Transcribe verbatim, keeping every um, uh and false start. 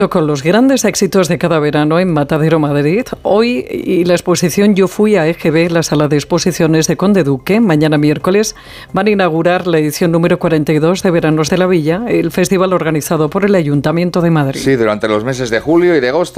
Con los grandes éxitos de cada verano en Matadero, Madrid, hoy y la exposición Yo fui a E G B, la sala de exposiciones de Conde Duque, mañana miércoles, van a inaugurar la edición número cuarenta y dos de Veranos de la Villa, el festival organizado por el Ayuntamiento de Madrid. Sí, durante los meses de julio y de agosto